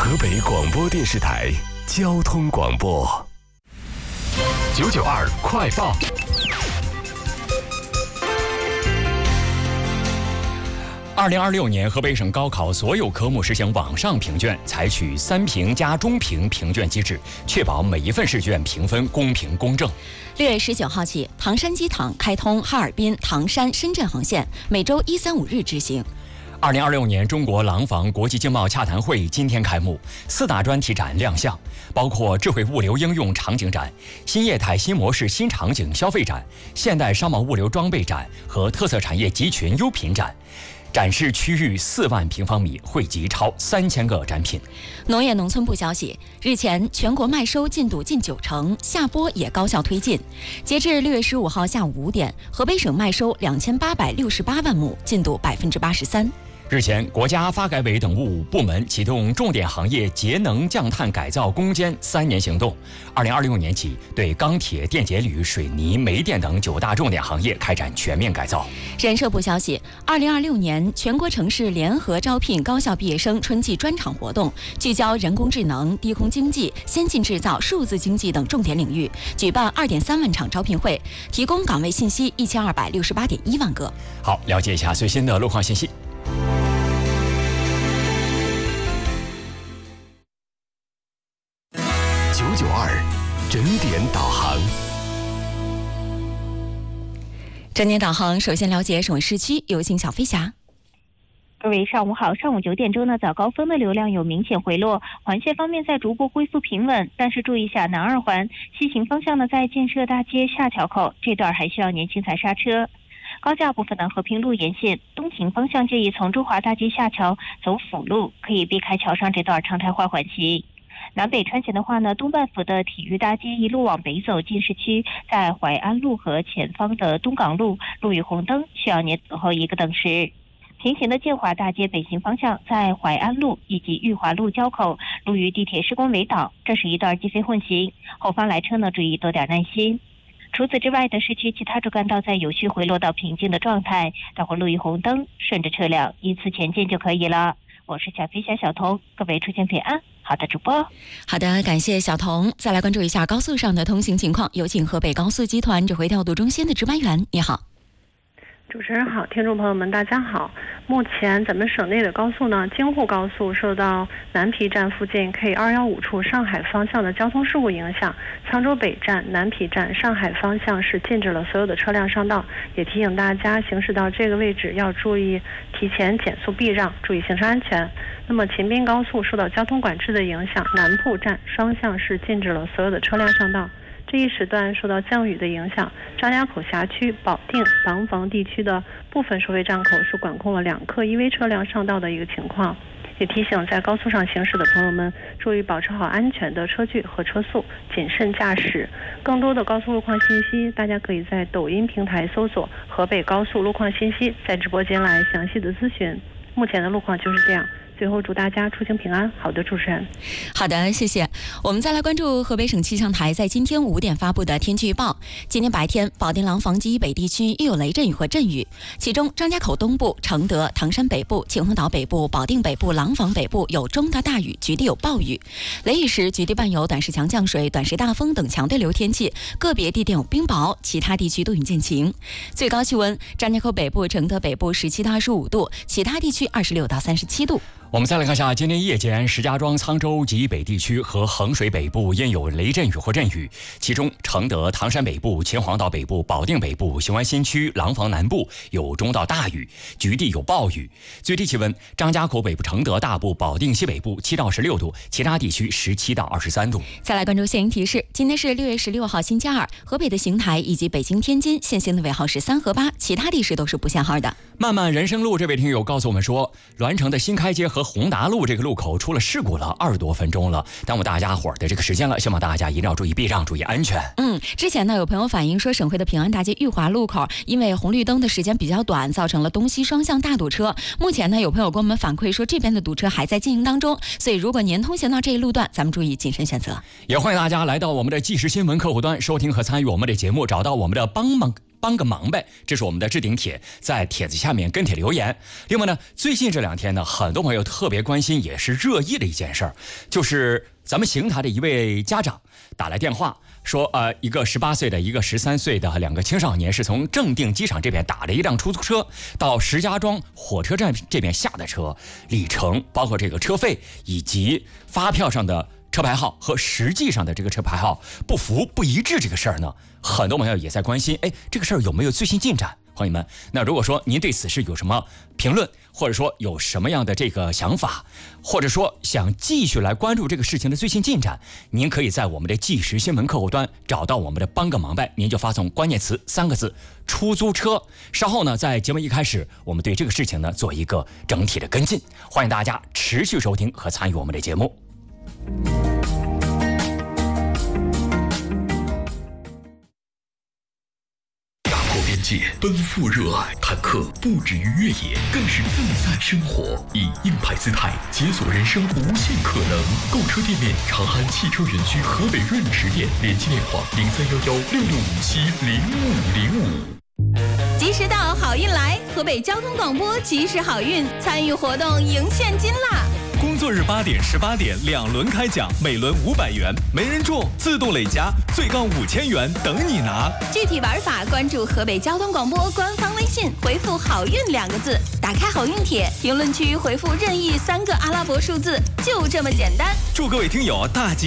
河北广播电视台交通广播992快报。2026年河北省高考所有科目实行网上评卷，采取3评加中评评卷机制，确保每一份试卷评分公平公正。 6月19号起，唐山机场开通哈尔滨、唐山、深圳航线，每周1、3、5日执行。 2026年中国廊坊国际经贸洽谈会今天开幕，4大专题展亮相，包括智慧物流应用场景展、新业态新模式新场景消费展、现代商贸物流装备展和特色产业集群优品展。展示区域4万平方米，汇集超3000个展品。 农业农村部消息，日前全国麦收进度近90%，下播也高效推进。截至6月15号下午5点，河北省麦收2868万亩，进度83%。 日前，国家发改委等5部门启动重点行业节能降碳改造攻坚3年行动，2026年起对钢铁、电解铝、水泥、煤电等9大重点行业开展全面改造。 人社部消息，2026年全国城市联合招聘高校毕业生春季专场活动，聚焦人工智能、低空经济、先进制造、数字经济等重点领域，举办2.3万场招聘会，提供岗位信息1268.1万个。 好，了解一下最新的路况信息。992整点导航。 整点导航，首先了解省会市区，有请小飞侠。 各位上午好，上午9点钟呢，早高峰的流量有明显回落，环线方面在逐步恢复平稳，但是注意一下南二环西行方向呢，在建设大街下桥口这段还需要年轻踩刹车。高架部分呢，和平路沿线东行方向建议从中华大街下桥走辅路，可以避开桥上这段常态化缓行。南北穿行的话呢，东半府的体育大街一路往北走进市区，在淮安路和前方的东港路路遇红灯，需要您等候1个等时。平行的建华大街北行方向，在淮安路以及裕华路交口路遇地铁施工围挡，这是一段机非混行，后方来车呢注意多点耐心。除此之外的市区其他主干道在有序回落到平静的状态，待会路遇红灯，顺着车辆依次前进就可以了。我是小飞侠小童，各位出行平安。好的，主播。 好的，感谢小童。再来关注一下高速上的通行情况，有请河北高速集团指挥调度中心的值班员，你好。 主持人好，听众朋友们大家好。目前咱们省内的高速呢，京沪高速受到南皮站附近 K215 处上海方向的交通事故影响，沧州北站、南皮站上海方向是禁止了所有的车辆上道，也提醒大家行驶到这个位置要注意提前减速避让，注意行车安全。那么秦滨高速受到交通管制的影响，南铺站双向是禁止了所有的车辆上道。这一时段受到降雨的影响，张家口辖区、保定、廊坊地区的部分收费站口是管控了2客EV车辆上道的一个情况。也提醒在高速上行驶的朋友们注意保持好安全的车距和车速，谨慎驾驶。更多的高速路况信息，大家可以在抖音平台搜索河北高速路况信息，在直播间来详细的咨询。目前的路况就是这样。最后祝大家出行平安。好的，主持人。 好的，谢谢。我们再来关注河北省气象台在今天5点发布的天气预报。今天白天，保定廊坊及以北地区又有雷阵雨和阵雨，其中张家口东部、承德、唐山北部、秦皇岛北部、保定北部、廊坊北部有中到大雨，局地有暴雨。雷雨时，局地伴有短时强降水、短时大风等强对流天气，个别地点有冰雹，其他地区多云见晴。最高气温，张家口北部、承德北部17到25度，其他地区26到37度。 我们再来看下今天夜间石家庄、沧州及以北地区和衡水北部因有雷阵雨或阵雨，其中承德、唐山北部、秦皇岛北部、保定北部、雄安新区、廊坊南部有中到大雨，局地有暴雨。最低气温，张家口北部、承德大部、保定西北部7到16度，其他地区17到23度。 再来关注限行提示，今天是6月16号星期二，河北的邢台以及北京、天津限行的尾号是3和8，其他地市都是不限号的。 漫漫人生路这位听友告诉我们说，栾城的新开街和宏达路这个路口出了事故了，20多分钟了，耽误大家伙的这个时间了，希望大家一定要注意避让，注意安全。 之前呢有朋友反映说，省会的平安大街裕华路口因为红绿灯的时间比较短，造成了东西双向大堵车。目前呢有朋友跟我们反馈说，这边的堵车还在进行当中，所以如果您通行到这一路段，咱们注意谨慎选择。 也欢迎大家来到我们的即时新闻客户端收听和参与我们的节目，找到我们的帮帮个忙呗，这是我们的置顶帖，在帖子下面跟帖留言。另外呢，最近这2天呢，很多朋友特别关心也是热议的一件事儿，就是咱们邢台的一位家长打来电话说，一个18岁的，一个13岁的2个青少年是从正定机场这边打了一辆出租车到石家庄火车站这边下的车，里程包括这个车费以及发票上的车牌号和实际上的这个车牌号不符不一致这个事儿呢，很多朋友也在关心，这个事儿有没有最新进展？朋友们，那如果说您对此事有什么评论，或者说有什么样的这个想法，或者说想继续来关注这个事情的最新进展，您可以在我们的即时新闻客户端找到我们的帮个忙呗，您就发送关键词3个字出租车。稍后呢，在节目一开始，我们对这个事情呢做一个整体的跟进，欢迎大家持续收听和参与我们的节目。 边界奔赴热爱，坦克不止于越野，更是自在生活。以硬派姿态解锁人生无限可能。购车店面长安汽车园区河北润驰店，联系电话031166570505。 及时到，好运来！河北交通广播及时好运，参与活动赢现金啦！ 工作日8点、18点2轮开奖，每轮500元，没人中自动累加，最高5000元等你拿。 具体玩法关注河北交通广播官方微信，回复“好运”2个字，打开好运帖，评论区回复任意3个阿拉伯数字，就这么简单。 祝各位听友大吉！